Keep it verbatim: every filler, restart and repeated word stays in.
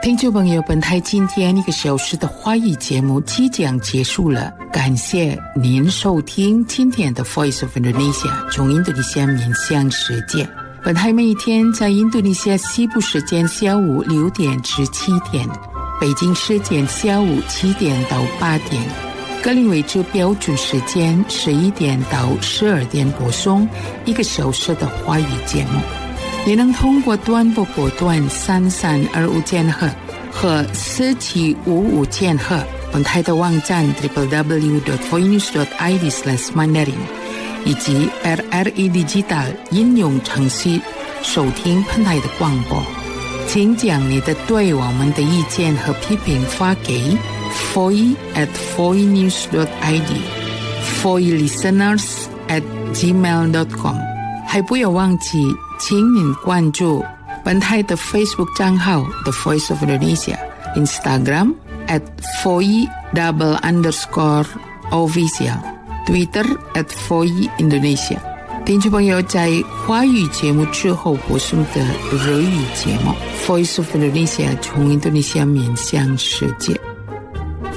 听众朋友，本台今天一个小时的华语节目即将结束了，感谢您收听今天的 Voice of Indonesia 从印度尼西亚面向世界。本台每一天在印度尼西亚西部时间下午六点至七点，北京时间下午七点到八点，格林威治标准时间十一点到十二点播送一个小时的华语节目。也能通过短波波段三三二五千赫和四七五五千赫，本台的网站 double-u double-u double-u dot voinews dot i d slash mandarin 以及 R R E Digital 应用程序收听本台的广播。请将你的对我们的意见和批评发给 voice at voinews dot i d voice listeners at gmail dot com。 还不要忘记请您关注本台的 Facebook 账号 The Voice of Indonesia， Instagram at voice double underscore official， Twitter at voice Indonesia。 听众朋友，在华语节目之后播送的日语节目 Voice of Indonesia 从印度尼西亚面向世界。